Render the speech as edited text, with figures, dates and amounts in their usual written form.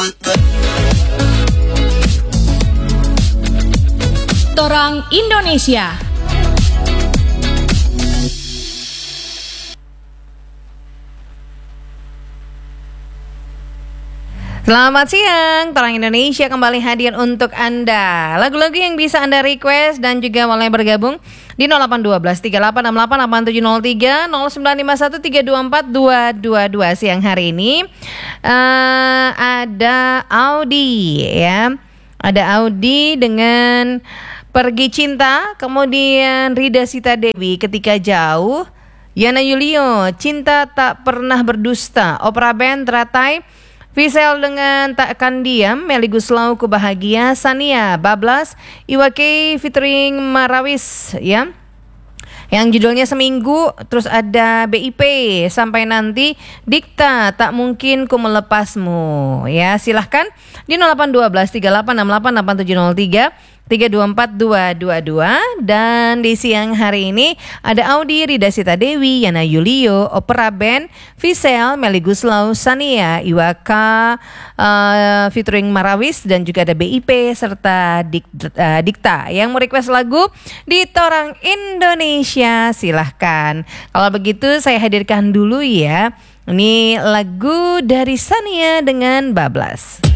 Torang Indonesia. Selamat siang, Torang Indonesia kembali hadir untuk Anda. Lagu-lagu yang bisa Anda request dan juga mulai bergabung di 0812 3868 8703 0951 324 222 siang hari ini. Ada Audi ya. Ada Audi dengan Pergi Cinta, kemudian Rida Sita Dewi Ketika Jauh, Yana Yulio Cinta Tak Pernah Berdusta, Opera Band Teratai, Visel dengan Takkan Diam, Meli Guslau Ku Bahagia, Sania Bablas, Iwake featuring Marawis ya. Yang judulnya Seminggu, terus ada BIP Sampai Nanti, Dikta Tak Mungkin Ku Melepasmu ya. Silahkan di 0812 3868 8703 324 222. Dan di siang hari ini ada Audi, Rida Sita Dewi, Yana Yulio, Opera Band, Visel, Meli Guslau, Sania, Iwaka featuring Marawis, dan juga ada BIP serta Dikta yang mau request lagu di Torang Indonesia. Silahkan. Kalau begitu saya hadirkan dulu ya. Ini lagu dari Sania dengan Bablas.